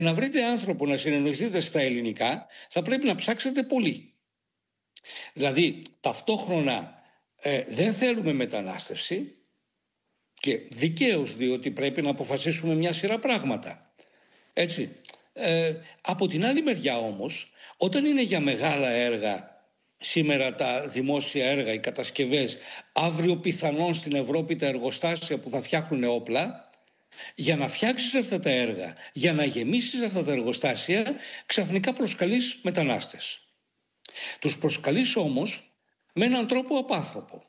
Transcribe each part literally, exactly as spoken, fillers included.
Να βρείτε άνθρωπο να συνεννοηθείτε στα ελληνικά, θα πρέπει να ψάξετε πολύ. Δηλαδή, ταυτόχρονα ε, δεν θέλουμε μετανάστευση και δικαίως, διότι πρέπει να αποφασίσουμε μια σειρά πράγματα. Έτσι. Ε, από την άλλη μεριά όμως, όταν είναι για μεγάλα έργα, σήμερα τα δημόσια έργα, οι κατασκευές, αύριο πιθανόν στην Ευρώπη τα εργοστάσια που θα φτιάχνουν όπλα, για να φτιάξεις αυτά τα έργα, για να γεμίσεις αυτά τα εργοστάσια, ξαφνικά προσκαλείς μετανάστες. Τους προσκαλείς όμως με έναν τρόπο απάνθρωπο.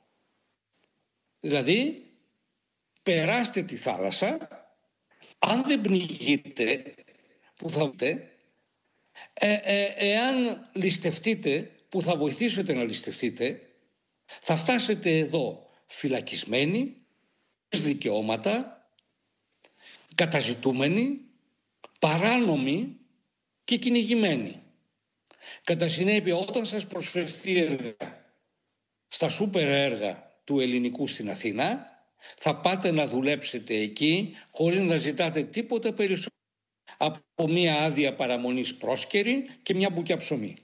Δηλαδή, περάστε τη θάλασσα, αν δεν πνιγείτε, που θα βγείτε, ε, ε, εάν ληστευτείτε, που θα βοηθήσετε να ληστευτείτε, θα φτάσετε εδώ φυλακισμένοι, δικαιώματα, καταζητούμενοι, παράνομοι και κυνηγημένοι. Κατά συνέπεια, όταν σας προσφερθεί έργα στα σούπερ έργα του ελληνικού στην Αθήνα, θα πάτε να δουλέψετε εκεί χωρίς να ζητάτε τίποτα περισσότερο από μία άδεια παραμονής πρόσκαιρη και μια μπουκιά ψωμί.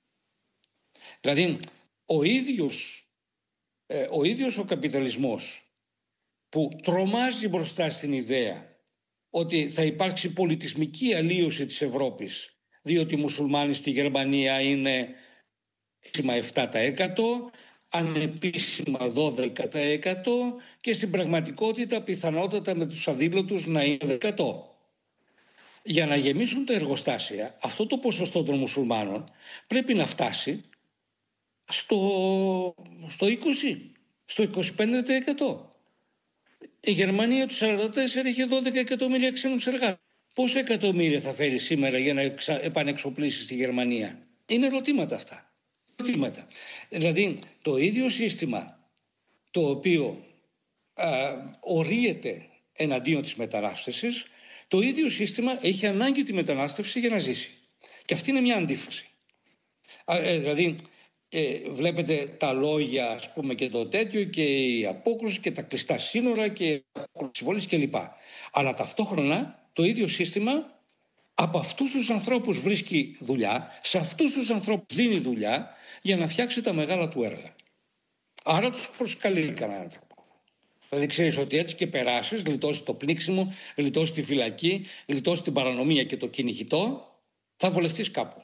Δηλαδή, ο ίδιος, ε, ο ίδιος ο καπιταλισμός που τρομάζει μπροστά στην ιδέα ότι θα υπάρξει πολιτισμική αλλίωση της Ευρώπης, διότι οι μουσουλμάνοι στη Γερμανία είναι επίσημα επτά τοις εκατό, ανεπίσημα δώδεκα τοις εκατό και στην πραγματικότητα πιθανότατα με τους αδήλωτους να είναι δέκα τοις εκατό. Για να γεμίσουν τα εργοστάσια, αυτό το ποσοστό των μουσουλμάνων πρέπει να φτάσει στο, στο είκοσι, στο είκοσι πέντε τοις εκατό. Η Γερμανία του σαράντα τέσσερα είχε δώδεκα εκατομμύρια ξένους εργάτες. Πόσα εκατομμύρια θα φέρει σήμερα για να επανεξοπλίσει στη Γερμανία? Είναι ερωτήματα αυτά. Ερωτήματα. Δηλαδή, το ίδιο σύστημα το οποίο α, ορίεται εναντίον της μετανάστευσης, το ίδιο σύστημα έχει ανάγκη τη μετανάστευση για να ζήσει. Και αυτή είναι μια αντίφαση. Α, ε, δηλαδή, ε, βλέπετε τα λόγια, ας πούμε, και το τέτοιο και η απόκρουση και τα κλειστά σύνορα και συμβόλες κλπ. Αλλά ταυτόχρονα το ίδιο σύστημα από αυτούς τους ανθρώπους βρίσκει δουλειά, σε αυτούς τους ανθρώπους δίνει δουλειά για να φτιάξει τα μεγάλα του έργα. Άρα τους προσκαλεί κανέναν άνθρωπο. Δηλαδή ξέρεις ότι έτσι και περάσεις, γλιτώσεις το πνίξιμο, γλιτώσεις τη φυλακή, γλιτώσεις την παρανομία και το κυνηγητό, θα βολευτείς κάπου.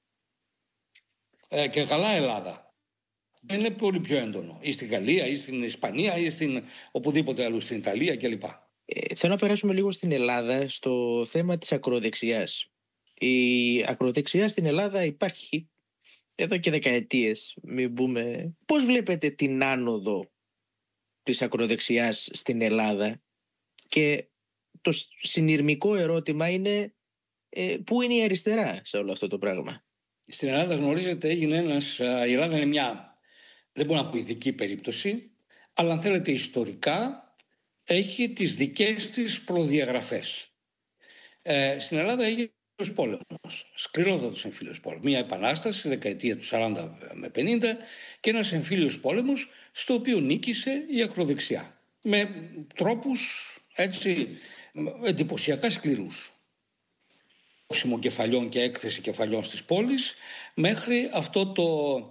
Ε, και καλά Ελλάδα. Δεν είναι πολύ πιο έντονο. Ή στην Γαλλία, ή στην Ισπανία, ή στην οπουδήποτε αλλού, στην Ιταλία κλπ. Ε, θέλω να περάσουμε λίγο στην Ελλάδα, στο θέμα της ακροδεξιάς. Η ακροδεξιά στην Ελλάδα υπάρχει εδώ και δεκαετίες, μην πούμε. Πώς βλέπετε την άνοδο της ακροδεξιάς στην Ελλάδα? Και το συνειρμικό ερώτημα είναι ε, πού είναι η αριστερά σε όλο αυτό το πράγμα? Στην Ελλάδα, γνωρίζετε, έγινε ένας, η Ελλάδα είναι μια, δεν μπορώ να πω ειδική περίπτωση, αλλά αν θέλετε ιστορικά έχει τις δικές της προδιαγραφές. Ε, στην Ελλάδα έγινε εμφύλιος πόλεμος, σκληρότατος εμφύλιος πόλεμος. Μια επανάσταση, δεκαετία του σαράντα με πενήντα, και ένας εμφύλιος πόλεμος στο οποίο νίκησε η ακροδεξιά. Με τρόπους έτσι εντυπωσιακά σκληρούς. Κόψιμο κεφαλιών και έκθεση κεφαλιών στις πόλεις, μέχρι αυτό το,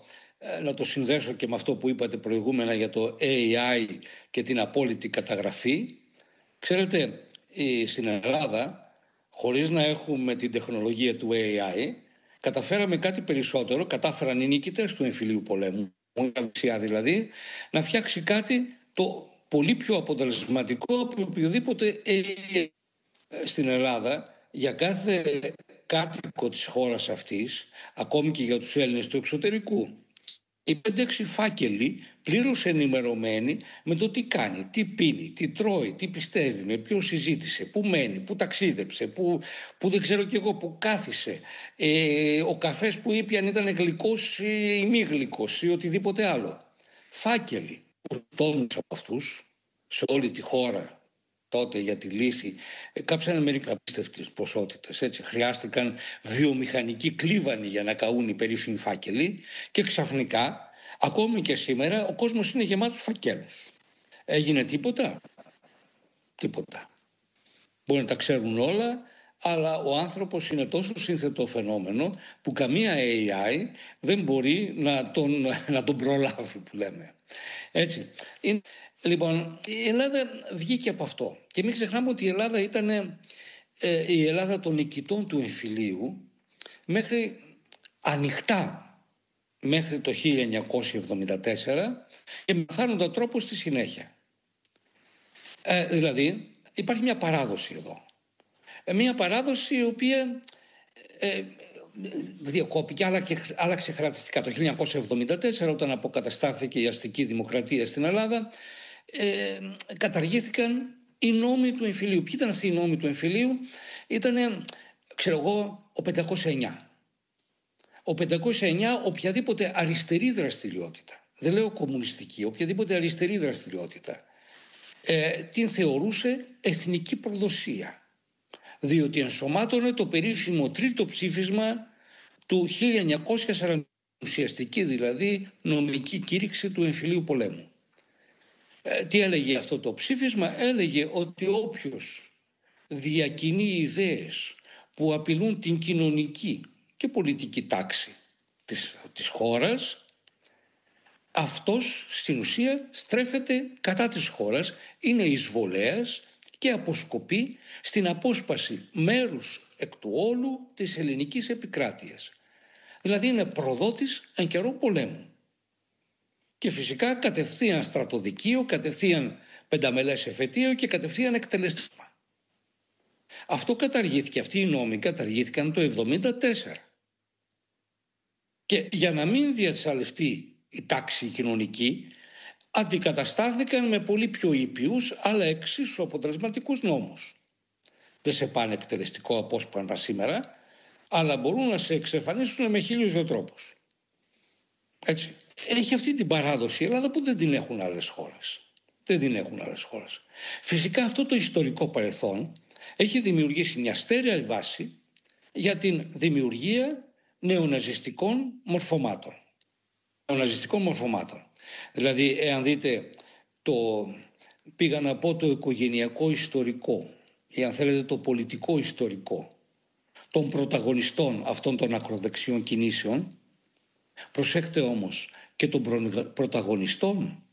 να το συνδέσω και με αυτό που είπατε προηγούμενα για το έι άι και την απόλυτη καταγραφή. Ξέρετε, στην Ελλάδα, χωρίς να έχουμε την τεχνολογία του έι άι, καταφέραμε κάτι περισσότερο, κατάφεραν οι νίκητες του εμφυλίου πολέμου, δηλαδή, να φτιάξει κάτι το πολύ πιο αποτελεσματικό από οποιοδήποτε έι άι. Στην Ελλάδα, για κάθε κάτοικο της χώρας αυτής, ακόμη και για τους Έλληνες του εξωτερικού, οι πέντε έξι φάκελοι πλήρως ενημερωμένοι με το τι κάνει, τι πίνει, τι τρώει, τι πιστεύει, με ποιον συζήτησε, πού μένει, πού ταξίδεψε, πού, πού δεν ξέρω κι εγώ, πού κάθισε, ε, ο καφές που είπε αν ήταν γλυκός ή μη γλυκός ή οτιδήποτε άλλο. Φάκελοι, τόνους από αυτούς σε όλη τη χώρα. Τότε για τη λύθη ε, κάψανε μερικά απίστευτες ποσότητες. Έτσι χρειάστηκαν βιομηχανικοί κλίβανοι για να καούν οι περίφημοι φάκελοι και ξαφνικά, ακόμη και σήμερα, ο κόσμος είναι γεμάτος φακέλους. Έγινε τίποτα? Τίποτα. Μπορεί να τα ξέρουν όλα, αλλά ο άνθρωπος είναι τόσο σύνθετο φαινόμενο που καμία έι άι δεν μπορεί να τον, να τον προλάβει, που λέμε. Έτσι. Είναι, λοιπόν, η Ελλάδα βγήκε από αυτό. Και μην ξεχνάμε ότι η Ελλάδα ήταν ε, η Ελλάδα των νικητών του εμφυλίου μέχρι ανοιχτά μέχρι το χίλια εννιακόσια εβδομήντα τέσσερα και με θάνοντα τρόπο στη συνέχεια. Ε, δηλαδή υπάρχει μια παράδοση εδώ. Ε, μια παράδοση η οποία ε, διακόπηκε, άλλαξε, άλλαξε χαρακτηριστικά. Το χίλια εννιακόσια εβδομήντα τέσσερα, όταν αποκαταστάθηκε η αστική δημοκρατία στην Ελλάδα, ε, καταργήθηκαν οι νόμοι του εμφυλίου. Ποιοι ήταν αυτοί οι νόμοι του εμφυλίου? Ήταν, ξέρω εγώ, ο πεντακόσια εννιά. Ο πεντακόσια εννιά, οποιαδήποτε αριστερή δραστηριότητα, δεν λέω κομμουνιστική, οποιαδήποτε αριστερή δραστηριότητα, ε, την θεωρούσε εθνική προδοσία, διότι ενσωμάτωνε το περίφημο τρίτο ψήφισμα του χίλια εννιακόσια σαράντα, ουσιαστική δηλαδή νομική κήρυξη του εμφυλίου πολέμου. Ε, τι έλεγε αυτό το ψήφισμα? Έλεγε ότι όποιος διακινεί ιδέες που απειλούν την κοινωνική και πολιτική τάξη της, της χώρας, αυτός στην ουσία στρέφεται κατά της χώρας, είναι εισβολέας και αποσκοπεί στην απόσπαση μέρους εκ του όλου της ελληνικής επικράτειας. Δηλαδή είναι προδότης εν καιρό πολέμου. Και φυσικά κατευθείαν στρατοδικείο, κατευθείαν πενταμελές εφετείο και κατευθείαν εκτελεστήμα. Αυτό καταργήθηκε, αυτοί οι νόμοι καταργήθηκαν το εβδομήντα τέσσερα. Και για να μην διασαλευτεί η τάξη κοινωνική, αντικαταστάθηκαν με πολύ πιο ήπιους αλλά εξίσου αποτελεσματικούς νόμους. Δεν σε πάνε εκτελεστικό απόσπασμα σήμερα, αλλά μπορούν να σε εξαφανίσουν με χίλιους δύο τρόπους. Έτσι. Έχει αυτή την παράδοση η Ελλάδα που δεν την έχουν άλλες χώρες. Δεν την έχουν άλλες χώρες. Φυσικά αυτό το ιστορικό παρελθόν έχει δημιουργήσει μια στέρεα βάση για την δημιουργία νεοναζιστικών μορφωμάτων. Νεοναζιστικών μορφωμάτων. Δηλαδή, εάν δείτε το, πήγα να πω το οικογενειακό ιστορικό, ή αν θέλετε το πολιτικό ιστορικό των πρωταγωνιστών αυτών των ακροδεξιών κινήσεων, προσέχτε όμως και των πρωταγωνιστών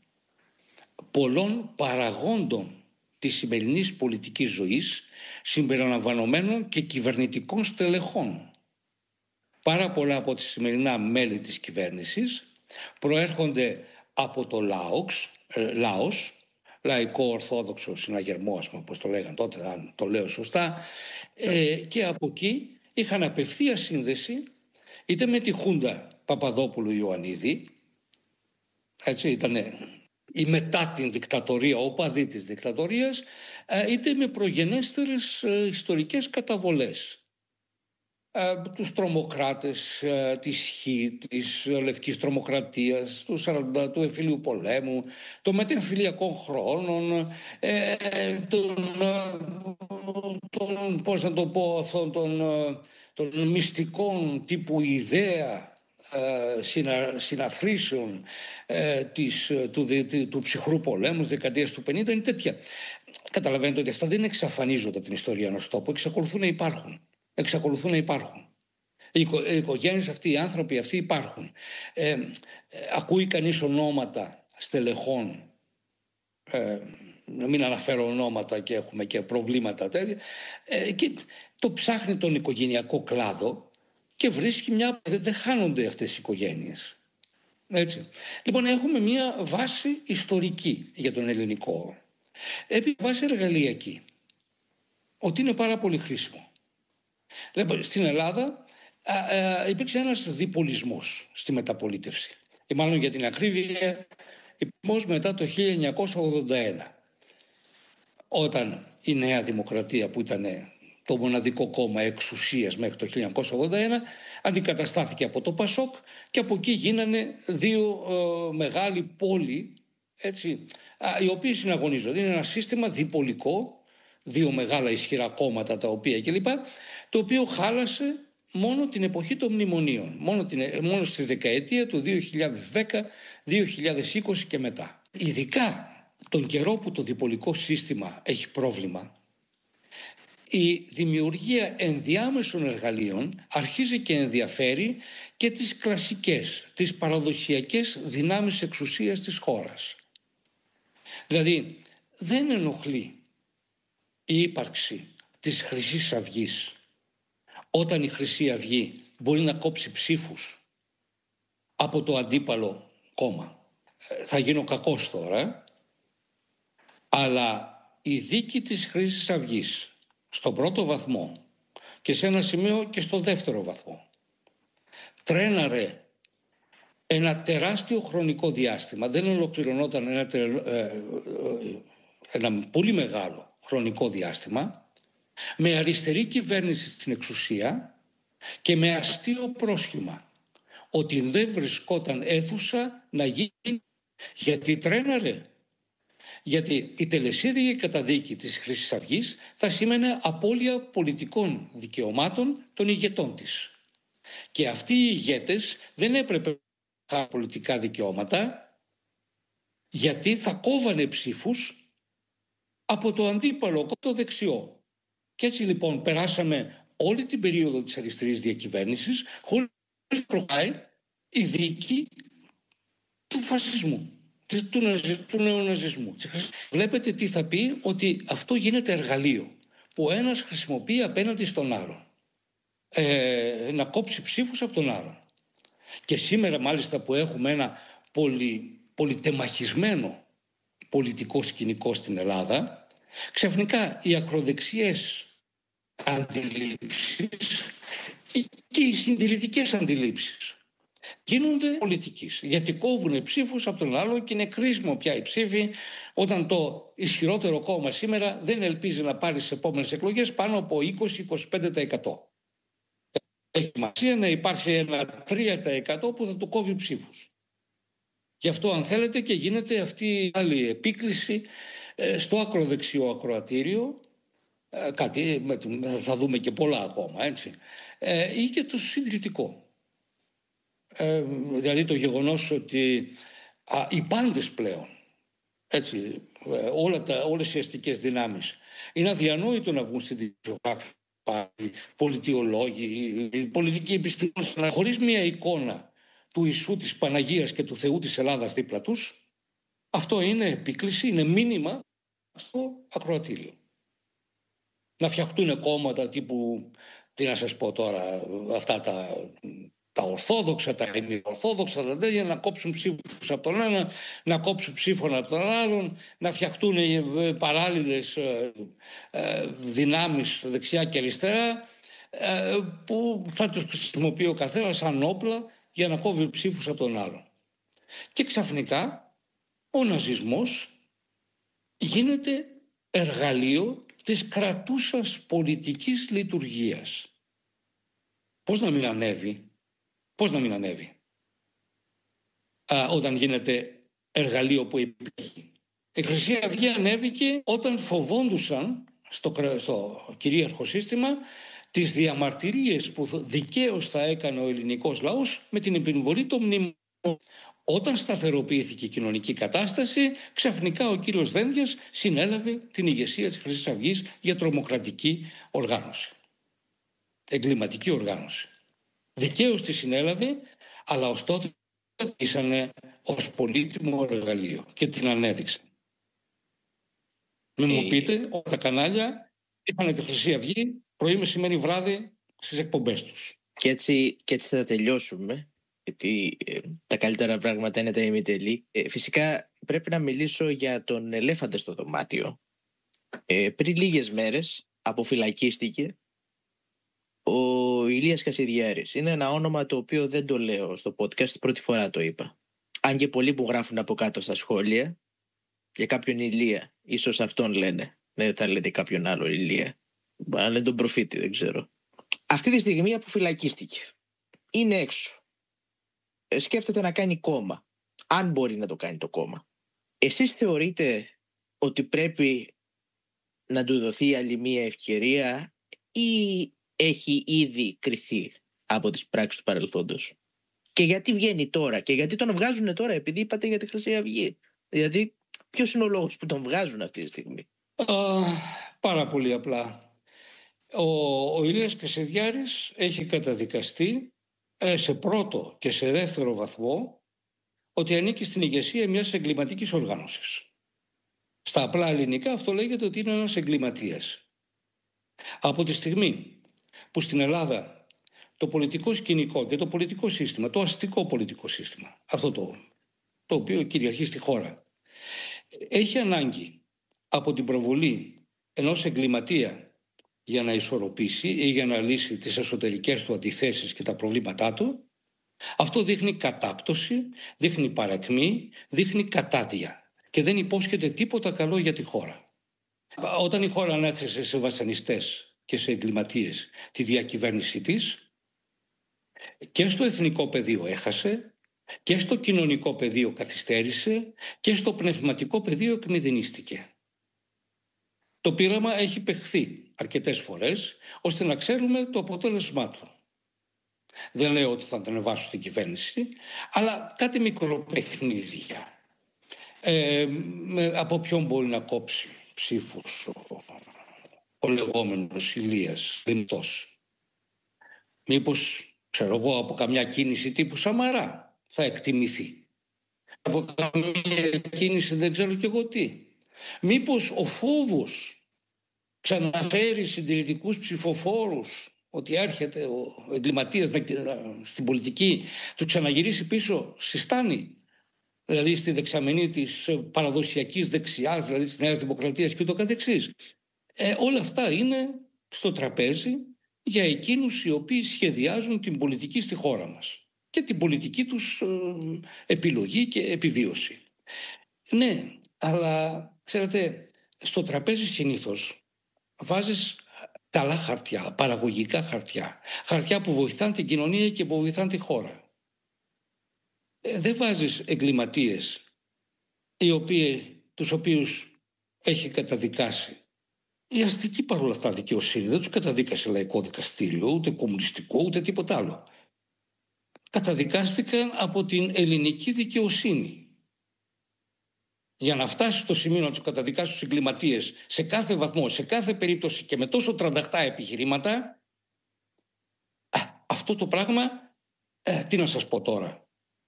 πολλών παραγόντων της σημερινής πολιτικής ζωής, συμπεριλαμβανομένων και κυβερνητικών στελεχών. Πάρα πολλά από τις σημερινά μέλη της κυβέρνησης προέρχονται από το ΛΑΟΚΣ, ε, ΛΑΟΣ, Λαϊκό Ορθόδοξο Συναγερμό, ας πούμε, όπως το λέγαν τότε, αν το λέω σωστά, ε, και από εκεί είχαν απευθεία σύνδεση είτε με τη Χούντα Παπαδόπουλου Ιωαννίδη, έτσι ήταν η μετά την δικτατορία, ο οπαδοί της δικτατορίας, ε, είτε με προγενέστερες ε, ιστορικές καταβολές. Ε, τους τρομοκράτες ε, της Χ, της Λευκής Τρομοκρατίας, του, σαράντα, του εμφυλίου πολέμου, των μετεμφυλιακών χρόνων, ε, των, των, πώς να το πω, αυτών των, των μυστικών τύπου ιδέα ε, συνα, συναθρήσεων ε, της, του, του, του ψυχρού πολέμου, δεκαετίας του πενήντα, είναι τέτοια. Καταλαβαίνετε ότι αυτά δεν εξαφανίζονται από την ιστορία ενός τόπου, εξακολουθούν να υπάρχουν. εξακολουθούν να υπάρχουν. Οι, οικο, οι οικογένειες αυτοί, οι άνθρωποι αυτοί υπάρχουν. Ε, ε, ακούει κανείς ονόματα στελεχών, ε, να μην αναφέρω ονόματα και έχουμε και προβλήματα τέτοια, ε, και το ψάχνει τον οικογενειακό κλάδο και βρίσκει μια... Δεν χάνονται αυτές οι οικογένειες. Έτσι. Λοιπόν, έχουμε μια βάση ιστορική για τον ελληνικό. Επί βάση εργαλειακή, ότι είναι πάρα πολύ χρήσιμο. Λοιπόν, στην Ελλάδα α, α, υπήρξε ένας διπολισμός στη μεταπολίτευση. Ή μάλλον για την ακρίβεια, υπήρξε μετά το χίλια εννιακόσια ογδόντα ένα. Όταν η Νέα Δημοκρατία, που ήταν το μοναδικό κόμμα εξουσίας μέχρι το χίλια εννιακόσια ογδόντα ένα, αντικαταστάθηκε από το Πασόκ και από εκεί γίνανε δύο ε, μεγάλοι πόλοι, έτσι, α, οι οποίοι συναγωνίζονται. Είναι ένα σύστημα διπολικό, δύο μεγάλα ισχυρά κόμματα τα οποία κλπ, το οποίο χάλασε μόνο την εποχή των μνημονίων, μόνο, την, μόνο στη δεκαετία του δύο χιλιάδες δέκα με δύο χιλιάδες είκοσι και μετά. Ειδικά τον καιρό που το διπολικό σύστημα έχει πρόβλημα, η δημιουργία ενδιάμεσων εργαλείων αρχίζει και ενδιαφέρει και τις κλασικές, τις παραδοσιακές δυνάμεις εξουσίας της χώρας. Δηλαδή, δεν ενοχλεί η ύπαρξη της Χρυσής Αυγής όταν η Χρυσή Αυγή μπορεί να κόψει ψήφους από το αντίπαλο κόμμα. Θα γίνω κακός τώρα, αλλά η δίκη της Χρυσής Αυγής στον πρώτο βαθμό και σε ένα σημείο και στο δεύτερο βαθμό τρέναρε ένα τεράστιο χρονικό διάστημα, δεν ολοκληρωνόταν ένα, τε, ε, ε, ένα πολύ μεγάλο χρονικό διάστημα, με αριστερή κυβέρνηση στην εξουσία και με αστείο πρόσχημα ότι δεν βρισκόταν αίθουσα να γίνει, γιατί τρέναρε. Γιατί η τελεσίδικη καταδίκη της Χρυσής Αυγής θα σήμαινε απώλεια πολιτικών δικαιωμάτων των ηγετών της. Και αυτοί οι ηγέτες δεν έπρεπε να έχουν πολιτικά δικαιώματα, γιατί θα κόβανε ψήφους από το αντίπαλο, από το δεξιό. Και έτσι λοιπόν περάσαμε όλη την περίοδο της αριστερής διακυβέρνησης χωρίς να προχωράει η δίκη του φασισμού, του, ναζι, του νεοναζισμού. Βλέπετε τι θα πει, ότι αυτό γίνεται εργαλείο που ο ένας χρησιμοποιεί απέναντι στον άλλον. Ε, να κόψει ψήφους από τον άλλον. Και σήμερα μάλιστα που έχουμε ένα πολυ, πολυτεμαχισμένο πολιτικό σκηνικό στην Ελλάδα, ξαφνικά οι ακροδεξιές αντιλήψεις και οι συντηρητικές αντιλήψεις γίνονται πολιτικής, γιατί κόβουν ψήφους από τον άλλο και είναι κρίσιμο πια οι ψήφοι όταν το ισχυρότερο κόμμα σήμερα δεν ελπίζει να πάρει στις επόμενες εκλογές πάνω από είκοσι με είκοσι πέντε τοις εκατό. Έχει σημασία να υπάρχει ένα τρία τοις εκατό που θα του κόβει ψήφους. Γι' αυτό αν θέλετε και γίνεται αυτή η άλλη επίκληση στο ακροδεξιό ακροατήριο, κάτι, θα δούμε και πολλά ακόμα, έτσι, ή και το συντηρητικό. Ε, δηλαδή το γεγονός ότι α, οι πάντες πλέον, έτσι, όλα τα, όλες οι αστικές δυνάμεις, είναι αδιανόητο να βγουν στην δημοσιογράφηση, πολιτιολόγοι, πολιτικοί επιστήμονες, χωρίς μια εικόνα του Ιησού, της Παναγίας και του Θεού της Ελλάδας δίπλα τους. Αυτό είναι επίκληση, είναι μήνυμα στο ακροατήριο. Να φτιαχτούν κόμματα τύπου, τι να σας πω τώρα, αυτά τα, τα ορθόδοξα, τα ημιορθόδοξα, τα τέτοια, να κόψουν ψήφους από τον ένα, να κόψουν ψήφων από τον άλλον, να φτιαχτούν παράλληλες ε, ε, δυνάμεις δεξιά και αριστερά, ε, που θα τους χρησιμοποιεί ο καθένας σαν όπλα για να κόβει ψήφους από τον άλλον. Και ξαφνικά ο ναζισμός γίνεται εργαλείο της κρατούσας πολιτικής λειτουργίας. Πώς να μην ανέβει, πώς να μην ανέβει Α, όταν γίνεται εργαλείο που υπάρχει. Η Χρυσή Αυγή ανέβηκε όταν φοβόντουσαν στο, στο κυρίαρχο σύστημα τις διαμαρτυρίες που δικαίως θα έκανε ο ελληνικός λαός με την επιβολή των μνημονίων. Όταν σταθεροποιήθηκε η κοινωνική κατάσταση, ξαφνικά ο κύριος Δένδιας συνέλαβε την ηγεσία της Χρυσής Αυγής για τρομοκρατική οργάνωση. Εγκληματική οργάνωση. Δικαίως τη συνέλαβε, αλλά ως τότε ήσανε ως πολύτιμο εργαλείο και την ανέδειξε. Μην μου πείτε, όλα τα κανάλια είπανε τη Χρυσή Αυγή πρωί, μεσημέρι, βράδυ στις εκπομπές τους. Και έτσι, και έτσι θα τελειώσουμε. Γιατί ε, τα καλύτερα πράγματα είναι τα ημιτελή. Ε, φυσικά πρέπει να μιλήσω για τον ελέφαντα στο δωμάτιο. Ε, πριν λίγες μέρες αποφυλακίστηκε ο Ηλίας Κασιδιάρης. Είναι ένα όνομα το οποίο δεν το λέω στο podcast, πρώτη φορά το είπα. Αν και πολλοί που γράφουν από κάτω στα σχόλια για κάποιον Ηλία, ίσως αυτόν λένε. Δεν θα λένε κάποιον άλλο Ηλία. Μπορεί να λένε τον προφήτη, δεν ξέρω. Αυτή τη στιγμή αποφυλακίστηκε. Είναι έξω. Σκέφτεται να κάνει κόμμα, αν μπορεί να το κάνει το κόμμα. Εσείς θεωρείτε ότι πρέπει να του δοθεί άλλη μία ευκαιρία ή έχει ήδη κριθεί από τις πράξεις του παρελθόντος? Και γιατί βγαίνει τώρα και γιατί τον βγάζουν τώρα? Επειδή είπατε για τη Χρυσή Αυγή. Δηλαδή ποιος είναι ο λόγος που τον βγάζουν αυτή τη στιγμή? Uh, πάρα πολύ απλά. Ο, ο Ηλίας Κασιδιάρης έχει καταδικαστεί ε, σε πρώτο και σε δεύτερο βαθμό ότι ανήκει στην ηγεσία μιας εγκληματικής οργάνωσης. Στα απλά ελληνικά αυτό λέγεται ότι είναι ένας εγκληματίας. Από τη στιγμή που στην Ελλάδα το πολιτικό σκηνικό και το πολιτικό σύστημα, το αστικό πολιτικό σύστημα, αυτό το, το οποίο κυριαρχεί στη χώρα, έχει ανάγκη από την προβολή ενός εγκληματία για να ισορροπήσει ή για να λύσει τις εσωτερικές του αντιθέσεις και τα προβλήματά του, αυτό δείχνει κατάπτωση, δείχνει παρακμή, δείχνει κατάδια και δεν υπόσχεται τίποτα καλό για τη χώρα. Όταν η χώρα ανέθεσε σε βασανιστές και σε εγκληματίες τη διακυβέρνησή της, και στο εθνικό πεδίο έχασε, και στο κοινωνικό πεδίο καθυστέρησε, και στο πνευματικό πεδίο εκμηδενίστηκε. Το πείραμα έχει παιχθεί αρκετές φορές, ώστε να ξέρουμε το αποτέλεσμά του. Δεν λέω ότι θα τον ανεβάσω στην κυβέρνηση, αλλά κάτι μικροπαιχνίδια. Ε, από ποιον μπορεί να κόψει ψήφους ο, ο λεγόμενος Ηλίας Λιμτός. Μήπως, ξέρω εγώ, από καμιά κίνηση τύπου Σαμαρά θα εκτιμηθεί. Από καμιά κίνηση δεν ξέρω κι εγώ τι. Μήπως ο φόβος ξαναφέρει συντηρητικούς ψηφοφόρους, ότι έρχεται ο εγκληματίας στην πολιτική, του ξαναγυρίσει πίσω στη στάνη, δηλαδή στη δεξαμενή της παραδοσιακής δεξιάς, δηλαδή της Νέας Δημοκρατίας και ούτω καθεξής. Ε, όλα αυτά είναι στο τραπέζι για εκείνους οι οποίοι σχεδιάζουν την πολιτική στη χώρα μας και την πολιτική τους ε, επιλογή και επιβίωση. Ναι, αλλά ξέρετε, στο τραπέζι συνήθως βάζεις καλά χαρτιά, παραγωγικά χαρτιά, χαρτιά που βοηθάνε την κοινωνία και που βοηθάνε τη χώρα. Ε, δεν βάζεις εγκληματίες οι οποίοι, τους οποίους έχει καταδικάσει η αστική παρόλα αυτά δικαιοσύνη. Δεν τους καταδίκασε λαϊκό δικαστήριο, ούτε κομμουνιστικό, ούτε τίποτα άλλο. Καταδικάστηκαν από την ελληνική δικαιοσύνη. Για να φτάσει στο σημείο να τους καταδικάσει τους εγκληματίες σε κάθε βαθμό, σε κάθε περίπτωση και με τόσο τρανταχτά επιχειρήματα, α, αυτό το πράγμα, ε, τι να σας πω τώρα.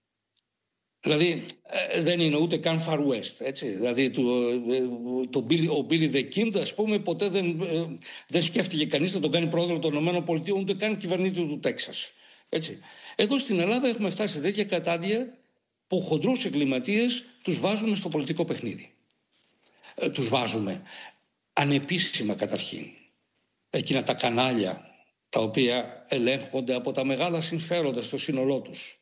Δηλαδή ε, δεν είναι ούτε καν Far West, έτσι. Δηλαδή το, ε, το Billy, ο Billy the Kid, ας πούμε, ποτέ δεν, ε, δεν σκέφτηκε κανείς να τον κάνει πρόεδρο των ΗΠΑ, ούτε καν κυβερνήτη του Τέξας. Έτσι. Εδώ στην Ελλάδα έχουμε φτάσει σε τέτοια κατάδια που χοντρούς εγκληματίες τους βάζουμε στο πολιτικό παιχνίδι. Ε, τους βάζουμε ανεπίσημα καταρχήν. Εκείνα τα κανάλια τα οποία ελέγχονται από τα μεγάλα συμφέροντα στο σύνολό τους.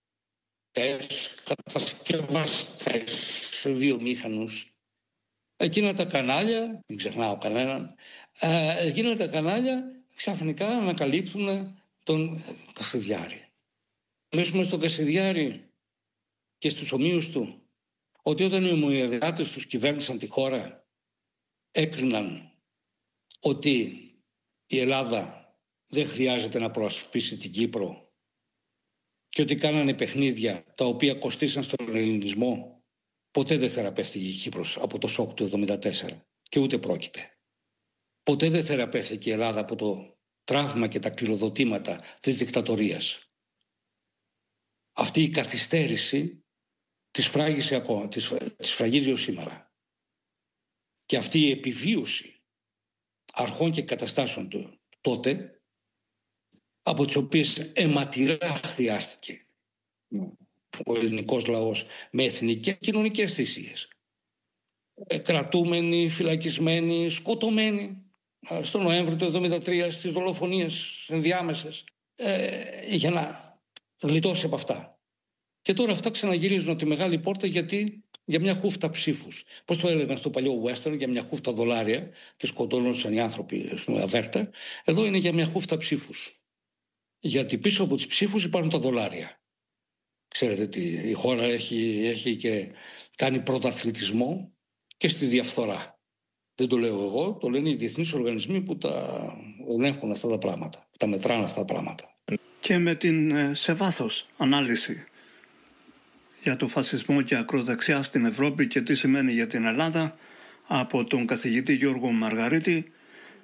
Κατασκευαστές, βιομήχανους. Εκείνα τα κανάλια, μην ξεχνάω κανέναν, ε, εκείνα τα κανάλια ξαφνικά ανακαλύπτουν τον Κασιδιάρη. Μέσουμε στον Κασιδιάρη και στους ομοίους του ότι όταν οι ομοιοδεάτες τους κυβέρνησαν τη χώρα, έκριναν ότι η Ελλάδα δεν χρειάζεται να προασπίσει την Κύπρο και ότι κάνανε παιχνίδια τα οποία κοστίσαν στον ελληνισμό. Ποτέ δεν θεραπεύτηκε η Κύπρος από το σοκ του εβδομήντα τέσσερα και ούτε πρόκειται. Ποτέ δεν θεραπεύτηκε η Ελλάδα από το τραύμα και τα κληροδοτήματα της δικτατορίας. Αυτή η καθυστέρηση της φράγισε ακόμα, της, της φραγίζει ως σήμερα. Και αυτή η επιβίωση αρχών και καταστάσεων του, τότε, από τις οποίες αιματηρά χρειάστηκε ο ελληνικός λαός με εθνικές και κοινωνικές θυσίες. Ε, κρατούμενοι, φυλακισμένοι, σκοτωμένοι στο Νοέμβριο του εβδομήντα τρία στις δολοφονίες ενδιάμεσες ε, για να γλιτώσει από αυτά. Και τώρα αυτά ξαναγυρίζουν από τη μεγάλη πόρτα γιατί για μια χούφτα ψήφους. Πώς το έλεγαν στο παλιό western, για μια χούφτα δολάρια και σκοτώνονταν οι άνθρωποι αβέρτα. Εδώ είναι για μια χούφτα ψήφους. Γιατί πίσω από τις ψήφους υπάρχουν τα δολάρια. Ξέρετε τι, η χώρα έχει, έχει και κάνει πρωταθλητισμό και στη διαφθορά. Δεν το λέω εγώ, το λένε οι διεθνείς οργανισμοί που τα ελέγχουν αυτά τα πράγματα, τα μετράνε αυτά τα πράγματα. Και με την σε βάθος ανάλυση για το φασισμό και ακροδεξιά στην Ευρώπη και τι σημαίνει για την Ελλάδα από τον καθηγητή Γιώργο Μαργαρίτη,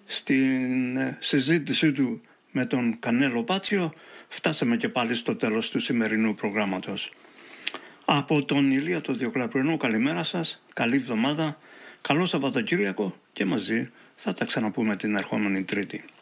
στην συζήτησή του με τον Κανέλο Μπάτσιο, φτάσαμε και πάλι στο τέλος του σημερινού προγράμματος. Από τον Ηλία το Διοκλαπριανό, καλημέρα σας, καλή εβδομάδα, καλό Σαββατοκύριακο και μαζί θα τα ξαναπούμε την ερχόμενη Τρίτη.